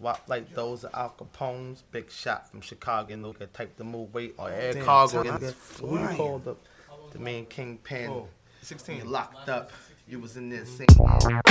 Walk like those of Al Capone's. Big shot from Chicago. And look at type to move weight or air Damn, cargo. time is Who you flying. called the main kingpin? Oh, 16. You locked up. You was in there singing.